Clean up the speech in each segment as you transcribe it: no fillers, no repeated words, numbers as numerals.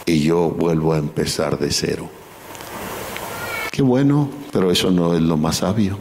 y yo vuelvo a empezar de cero. Qué bueno, pero eso no es lo más sabio.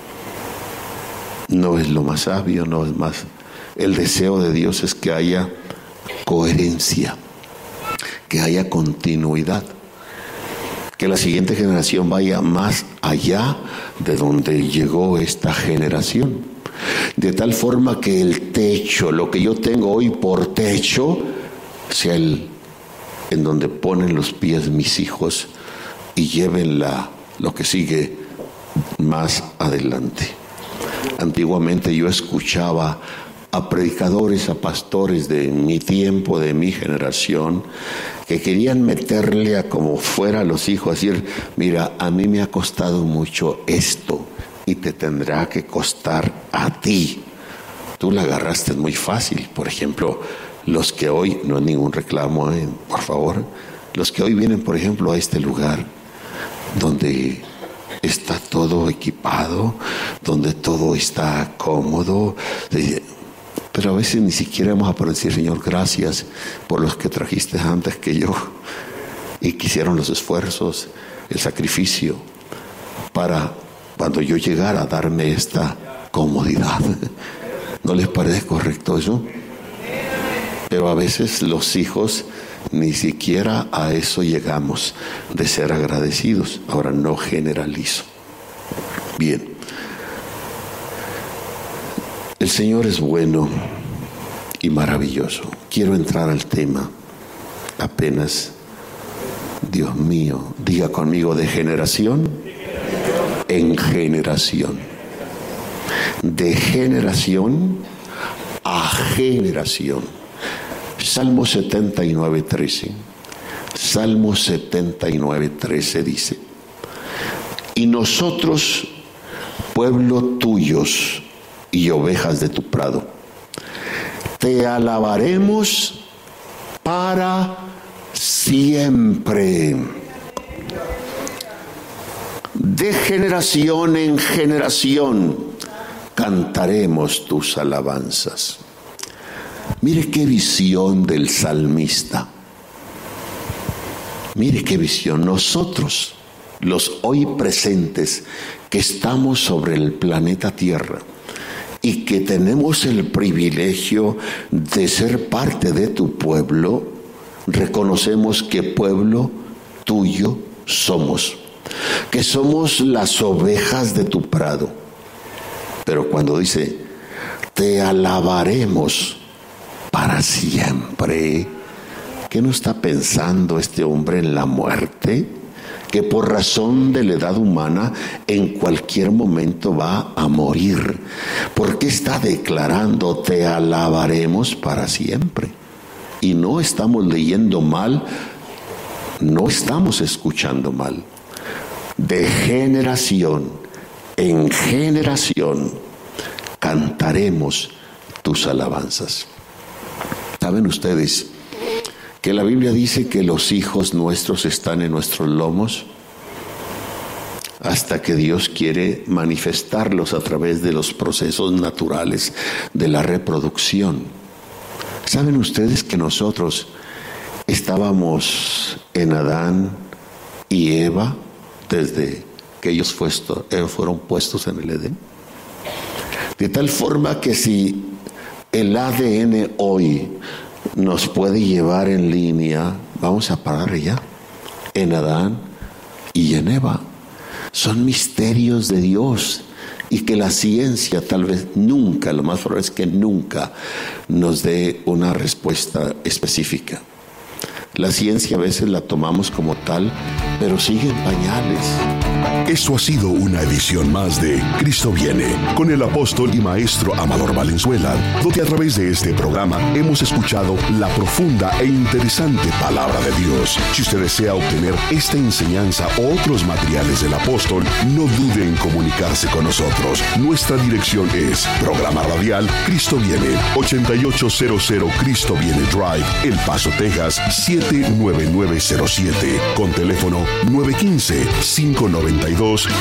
No es lo más sabio, no es más. El deseo de Dios es que haya coherencia, que haya continuidad, que la siguiente generación vaya más allá de donde llegó esta generación, de tal forma que el techo, lo que yo tengo hoy por techo, sea el en donde ponen los pies mis hijos y lleven lo que sigue más adelante. Antiguamente yo escuchaba a predicadores, a pastores de mi tiempo, de mi generación, que querían meterle a como fuera a los hijos, decir, mira, a mí me ha costado mucho esto y te tendrá que costar a ti. Tú la agarraste muy fácil. Por ejemplo, los que hoy, no es ningún reclamo, por favor, los que hoy vienen, por ejemplo, a este lugar donde está todo equipado, donde todo está cómodo, pero a veces ni siquiera vamos a poder decir, Señor, gracias por los que trajiste antes que yo y que hicieron los esfuerzos, el sacrificio para cuando yo llegara a darme esta comodidad. ¿No les parece correcto eso? Pero a veces los hijos ni siquiera a eso llegamos, de ser agradecidos. Ahora no generalizo. Bien. El Señor es bueno y maravilloso. Quiero entrar al tema apenas. Dios mío, diga conmigo, de generación en generación. De generación a generación. Salmo 79:13. Salmo 79:13 dice: y nosotros, pueblo tuyos y ovejas de tu prado, te alabaremos para siempre. De generación en generación cantaremos tus alabanzas. Mire qué visión del salmista. Mire qué visión. Nosotros, los hoy presentes, que estamos sobre el planeta Tierra y que tenemos el privilegio de ser parte de tu pueblo, reconocemos que pueblo tuyo somos, que somos las ovejas de tu prado. Pero cuando dice, te alabaremos para siempre, ¿qué no está pensando este hombre en la muerte? Que por razón de la edad humana en cualquier momento va a morir. ¿Por qué está declarando te alabaremos para siempre? Y no estamos leyendo mal, no estamos escuchando mal. De generación en generación cantaremos tus alabanzas. ¿Saben ustedes que la Biblia dice que los hijos nuestros están en nuestros lomos hasta que Dios quiere manifestarlos a través de los procesos naturales de la reproducción? ¿Saben ustedes que nosotros estábamos en Adán y Eva desde que ellos fueron puestos en el Edén? De tal forma que si el ADN hoy nos puede llevar en línea, vamos a parar ya en Adán y en Eva. Son misterios de Dios y que la ciencia tal vez nunca, lo más probable es que nunca nos dé una respuesta específica. La ciencia a veces la tomamos como tal, pero sigue en pañales. Esto ha sido una edición más de Cristo Viene, con el apóstol y maestro Amador Valenzuela, donde a través de este programa hemos escuchado la profunda e interesante palabra de Dios. Si usted desea obtener esta enseñanza o otros materiales del apóstol, no dude en comunicarse con nosotros. Nuestra dirección es Programa Radial Cristo Viene, 8800 Cristo Viene Drive, El Paso, Texas, 79907, con teléfono 915-592-1061,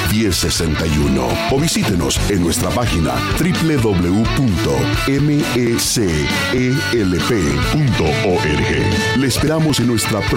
o visítenos en nuestra página www.mecelp.org. Le esperamos en nuestra próxima